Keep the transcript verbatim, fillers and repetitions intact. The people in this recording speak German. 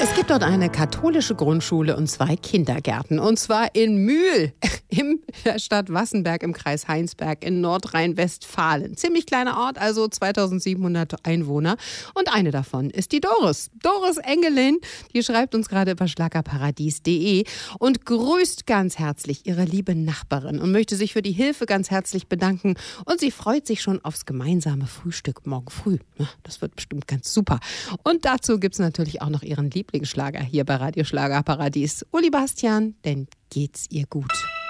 Es gibt dort eine katholische Grundschule und zwei Kindergärten. Und zwar in Mühl, in der Stadt Wassenberg im Kreis Heinsberg in Nordrhein-Westfalen. Ziemlich kleiner Ort, also zweitausendsiebenhundert Einwohner. Und eine davon ist die Doris. Doris Engelin, die schreibt uns gerade über schlagerparadies punkt de und grüßt ganz herzlich ihre liebe Nachbarin und möchte sich für die Hilfe ganz herzlich bedanken. Und sie freut sich schon aufs gemeinsame Frühstück morgen früh. Das wird bestimmt ganz super. Und dazu gibt es natürlich auch noch ihren Lieblingsschlager hier bei Radio Schlagerparadies. Uli Bastian, denn geht's ihr gut?